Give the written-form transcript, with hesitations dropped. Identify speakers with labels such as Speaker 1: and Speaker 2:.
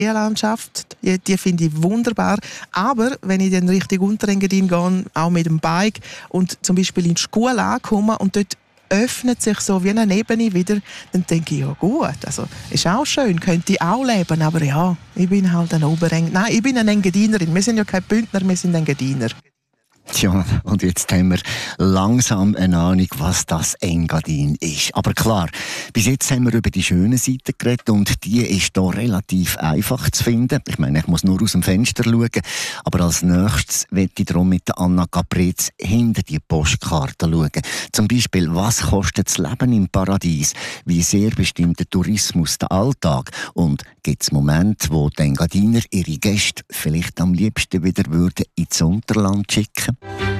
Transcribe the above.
Speaker 1: Landschaft, die finde ich wunderbar. Aber wenn ich dann Richtung Unterengadin gehe, auch mit dem Bike und zum Beispiel in die Schule ankomme und dort öffnet sich so wie eine Ebene wieder, dann denke ich, ja gut, also ist auch schön, könnte ich auch leben, aber ja, ich bin halt Nein, ich bin eine Engadinerin. Wir sind ja keine Bündner, wir sind Engadiner.
Speaker 2: Tja, und jetzt haben wir langsam eine Ahnung, was das Engadin ist. Aber klar, bis jetzt haben wir über die schönen Seiten geredet und die ist hier relativ einfach zu finden. Ich meine, ich muss nur aus dem Fenster schauen. Aber als nächstes möchte ich darum mit Anna Caprez hinter die Postkarte schauen. Zum Beispiel, was kostet das Leben im Paradies? Wie sehr bestimmt der Tourismus den Alltag? Und gibt es Momente, wo die Engadiner ihre Gäste vielleicht am liebsten wieder ins Unterland schicken würden?